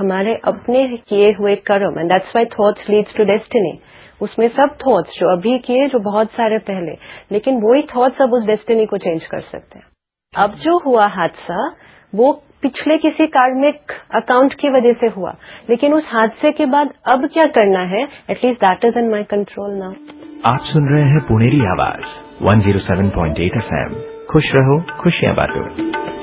हमारे अपने किए हुए कर्म, and that's why thoughts leads to destiny. उसमें सब थॉट्स जो अभी किए, जो बहुत सारे पहले, लेकिन वही थॉट्स अब उस डेस्टिनी को चेंज कर सकते हैं। अब जो हुआ हादसा वो पिछले किसी कार्मिक अकाउंट की वजह से हुआ, लेकिन उस हादसे के बाद अब क्या करना है, at least that is in my control now. आप सुन रहे हैं पुनेरी आवाज 107.8 FM। खुश रहो, खुशियां बांटो।